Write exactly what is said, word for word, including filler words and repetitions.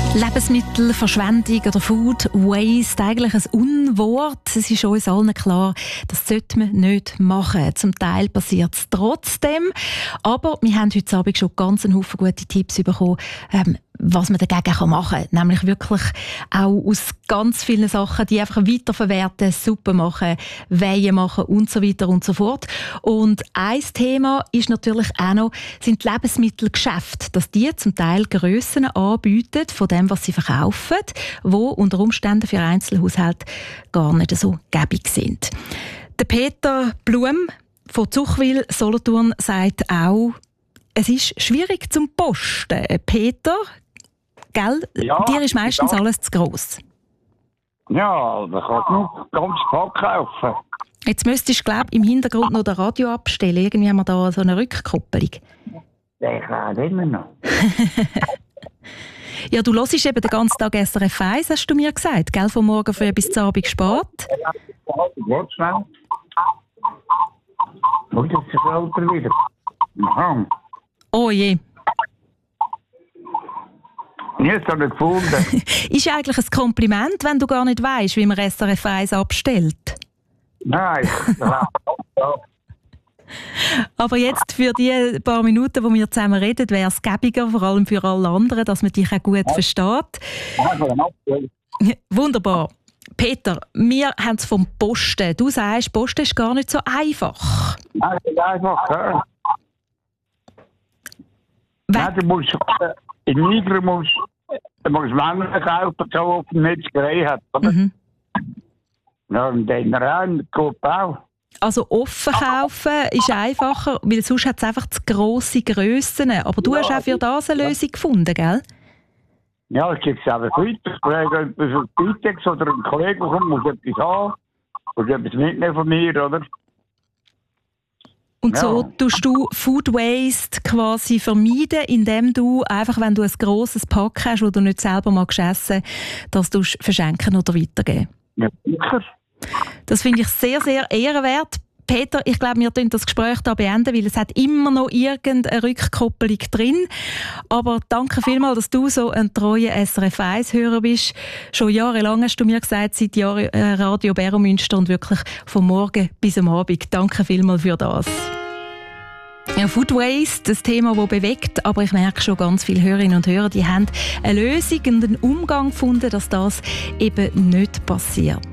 Lebensmittelverschwendung oder Food Waste, eigentlich ein Unwort. Es ist uns allen klar, das sollte man nicht machen. Zum Teil passiert es trotzdem. Aber wir haben heute Abend schon ganz einen Haufen gute Tipps bekommen, ähm, was man dagegen machen kann. Nämlich wirklich auch aus ganz vielen Sachen, die einfach weiterverwerten, Suppe machen, Weihen machen und so weiter und so fort. Und ein Thema ist natürlich auch noch, sind die Lebensmittelgeschäfte, dass die zum Teil Grössen anbieten von dem, was sie verkaufen, wo unter Umständen für Einzelhaushalte gar nicht so gäbig sind. Der Peter Blum von Zuchwil Solothurn sagt auch, es ist schwierig zum Posten. Peter, gell? Ja, dir ist meistens ja. alles zu gross. Ja, da kannst du nur ganz Pack kaufen. Jetzt müsstest du, glaube ich, im Hintergrund noch das Radio abstellen. Irgendwie haben wir da so eine Rückkopplung. Der kann immer noch. Ja, du hörst eben den ganzen Tag S R F eins, hast du mir gesagt, gell? Von morgen früh bis zum Abend spät. Warte schnell. Oh, das ist der Alter wieder. Aha. Oh je. Ich habe es nicht gefunden. Ist eigentlich ein Kompliment, wenn du gar nicht weisst, wie man S R F eins abstellt. Nein, ja. Aber jetzt für die paar Minuten, wo wir zusammen reden, wäre es gäbiger, vor allem für alle anderen, dass man dich auch gut ja. versteht. Ja, wunderbar. Peter, wir haben es vom Posten. Du sagst, Posten ist gar nicht so einfach. Nein, das ist einfach. Ja. Nein, du musst in Niger musst du musst Männer kaufen, so auf dem Netz gerecht hat. Mhm. Ja, und dann rein, geht auch. Also offen kaufen ist einfacher, weil sonst hat es einfach zu grosse Grössen. Aber du ja, hast auch für das eine Lösung gefunden, gell? Ja, ich gebe es einfach weiter. Ich kriege etwas auf Bitex oder ein Kollege kommt, muss etwas haben. Muss etwas mitnehmen von mir, oder? Und ja. so tust du Food Waste quasi vermeiden, indem du einfach, wenn du ein grosses Pack hast, das du nicht selber magst essen, das du verschenken oder weitergeben. Ja, sicher. Das finde ich sehr, sehr ehrenwert. Peter, ich glaube, wir beenden das Gespräch hier beenden, weil es hat immer noch irgendeine Rückkopplung drin. Aber danke vielmals, dass du so ein treuer S R F eins-Hörer bist. Schon jahrelang hast du mir gesagt, seit Jahren äh, Radio Beromünster und wirklich vom Morgen bis am Abend. Danke vielmals für das. Ja, Food Waste, das Thema, das bewegt, aber ich merke schon, ganz viele Hörerinnen und Hörer, die haben eine Lösung und einen Umgang gefunden, dass das eben nicht passiert.